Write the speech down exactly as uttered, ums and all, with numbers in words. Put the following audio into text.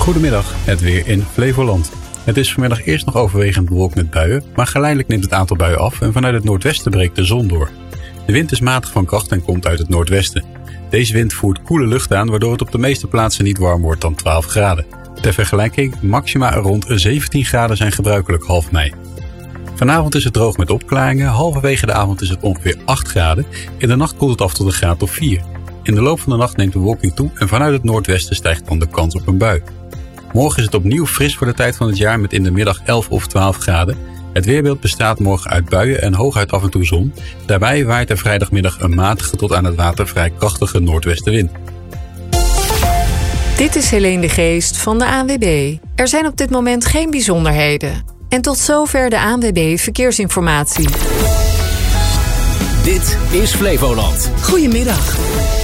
Goedemiddag, het weer in Flevoland. Het is vanmiddag eerst nog overwegend bewolkt met buien, maar geleidelijk neemt het aantal buien af en vanuit het noordwesten breekt de zon door. De wind is matig van kracht en komt uit het noordwesten. Deze wind voert koele lucht aan, waardoor het op de meeste plaatsen niet warm wordt dan twaalf graden. Ter vergelijking, maxima rond zeventien graden zijn gebruikelijk half mei. Vanavond is het droog met opklaringen, halverwege de avond is het ongeveer acht graden. In de nacht koelt het af tot een graad of vier. In de loop van de nacht neemt de bewolking toe en vanuit het noordwesten stijgt dan de kans op een bui. Morgen is het opnieuw fris voor de tijd van het jaar met in de middag elf of twaalf graden. Het weerbeeld bestaat morgen uit buien en hooguit af en toe zon. Daarbij waait er vrijdagmiddag een matige tot aan het water vrij krachtige noordwestenwind. Dit is Helene de Geest van de A N W B. Er zijn op dit moment geen bijzonderheden. En tot zover de A N W B Verkeersinformatie. Dit is Flevoland. Goedemiddag.